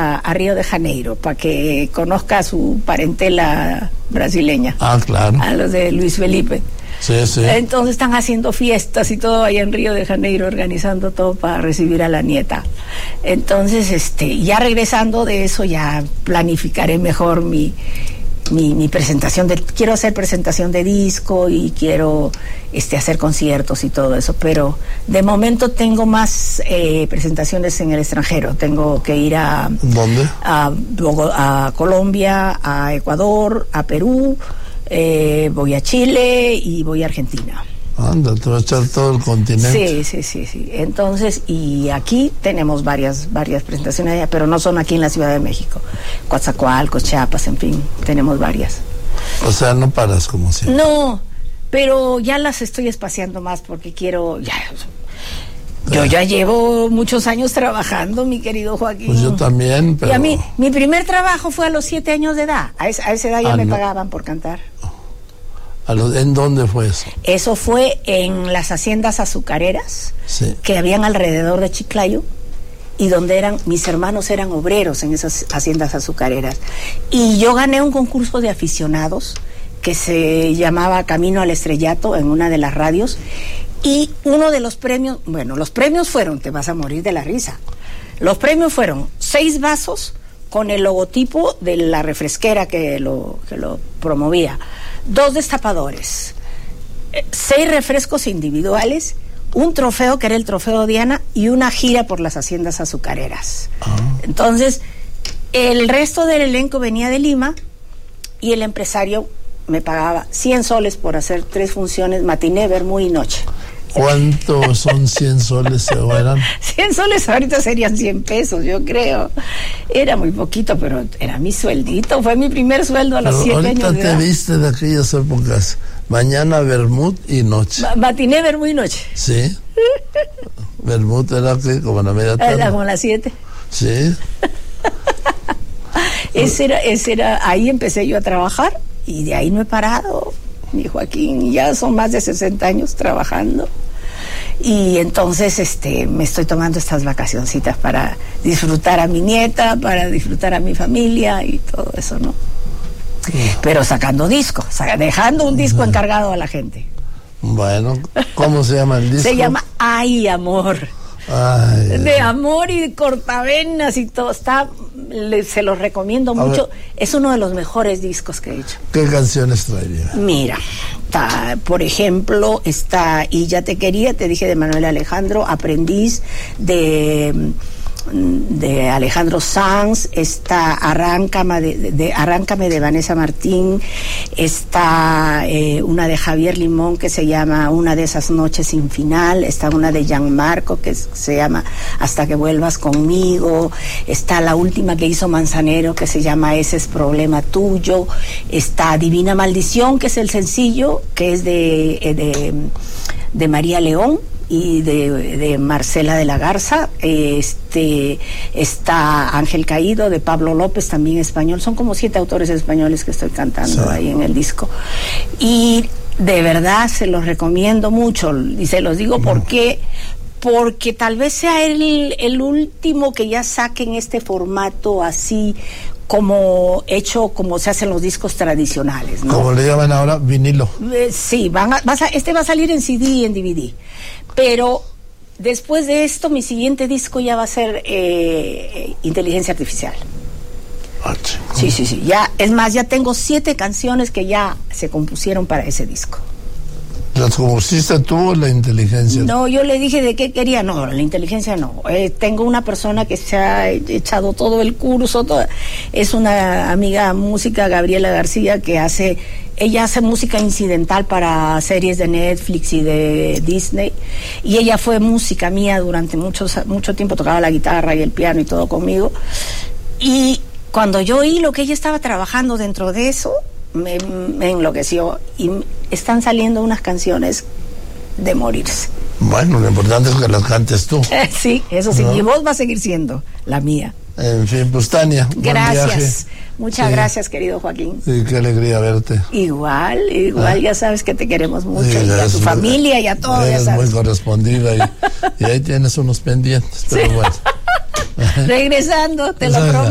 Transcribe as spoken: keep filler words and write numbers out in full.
a, a Río de Janeiro para que conozca a su parentela brasileña. Ah, claro. A los de Luis Felipe. Sí, sí. Entonces están haciendo fiestas y todo allá en Río de Janeiro, organizando todo para recibir a la nieta. Entonces, este, ya regresando de eso, ya planificaré mejor mi, mi, mi presentación de, quiero hacer presentación de disco y quiero este, hacer conciertos y todo eso, pero de momento tengo más eh, presentaciones en el extranjero. Tengo que ir a, ¿Dónde? A, a Colombia, a Ecuador, a Perú. Eh, voy a Chile y voy a Argentina. Anda, te vas a echar todo el continente. Sí, sí, sí, sí. Entonces, y aquí tenemos varias, varias presentaciones allá, pero no son aquí en la Ciudad de México. Coatzacoalcos, Chiapas, en fin, tenemos varias. O sea, no paras como siempre. No, pero ya las estoy espaciando más porque quiero, ya, yo ya llevo muchos años trabajando, mi querido Joaquín. Pues yo también, pero... Y a mí, mi primer trabajo fue a los siete años de edad. A esa, a esa edad ya ah, me no. pagaban por cantar. ¿A lo, ¿En dónde fue eso? Eso fue en las haciendas azucareras, sí, que habían alrededor de Chiclayo, y donde eran, mis hermanos eran obreros en esas haciendas azucareras. Y yo gané un concurso de aficionados que se llamaba Camino al Estrellato en una de las radios. Y uno de los premios, bueno, los premios fueron, te vas a morir de la risa, los premios fueron seis vasos con el logotipo de la refresquera que lo, que lo promovía, dos destapadores, seis refrescos individuales, un trofeo que era el trofeo Diana y una gira por las haciendas azucareras. Uh-huh. Entonces, el resto del elenco venía de Lima y el empresario me pagaba cien soles por hacer tres funciones, matiné, vermú y noche. ¿Cuántos son cien soles o eran? cien soles ahorita serían cien pesos, yo creo. Era muy poquito, pero era mi sueldito. Fue mi primer sueldo a los pero siete años de edad. Ahorita te viste de aquellas épocas. Mañana vermut y noche. Ma- matiné, vermú y noche. Sí. Vermut era que como la media tarde. Era como las siete. Sí. ese era, ese era, ahí empecé yo a trabajar y de ahí no he parado. Mi Joaquín, ya son más de sesenta años trabajando. Y entonces este me estoy tomando estas vacacioncitas para disfrutar a mi nieta, para disfrutar a mi familia y todo eso, ¿no? Pero sacando discos, dejando un disco encargado a la gente. Bueno, ¿cómo se llama el disco? Se llama Ay, Amor. Ay, de amor y de cortavenas y todo. Está, le, se los recomiendo mucho. Es uno de los mejores discos que he hecho. ¿Qué canciones traería? Mira, está, por ejemplo, está Y ya te quería, te dije, de Manuel Alejandro, Aprendiz, de... de Alejandro Sanz, está Arráncame de, de, de, Arráncame de Vanessa Martín, está eh, una de Javier Limón que se llama Una de esas noches sin final, está una de Gianmarco que se llama Hasta que vuelvas conmigo, está la última que hizo Manzanero que se llama Ese es problema tuyo, está Divina Maldición que es el sencillo que es de, de, de María León y de, de Marcela de la Garza, este está Ángel Caído de Pablo López, también español. Son como siete autores españoles que estoy cantando sí. ahí en el disco. Y de verdad se los recomiendo mucho, y se los digo no. porque porque tal vez sea el, el último que ya saquen este formato así como hecho como se hacen los discos tradicionales, ¿no? Como le llaman ahora, vinilo. Eh, sí, van a, vas a, este va a salir en C D y en D V D. Pero después de esto, mi siguiente disco ya va a ser eh, Inteligencia Artificial. Ah, sí, sí, sí. Ya, es más, ya tengo siete canciones que ya se compusieron para ese disco. ¿Las compusiste tú o la inteligencia? No, yo le dije de qué quería. No, la inteligencia no. Eh, tengo una persona que se ha echado todo el curso. Todo, es una amiga música, Gabriela García, que hace... Ella hace música incidental para series de Netflix y de Disney. Y ella fue música mía durante muchos, mucho tiempo. Tocaba la guitarra y el piano y todo conmigo. Y cuando yo oí lo que ella estaba trabajando dentro de eso... Me, me enloqueció y están saliendo unas canciones de morirse. Bueno, lo importante es que las cantes tú. Sí, eso sí, ¿no? Y vos vas a seguir siendo la mía. En fin, pues Tania, gracias, muchas sí. gracias, querido Joaquín. Sí, qué alegría verte. Igual, igual, ah. ya sabes que te queremos mucho, sí, y a tu muy, familia y a todo, eres ya sabes. muy correspondida y, y ahí tienes unos pendientes, pero sí. Bueno. Regresando, te lo prometo.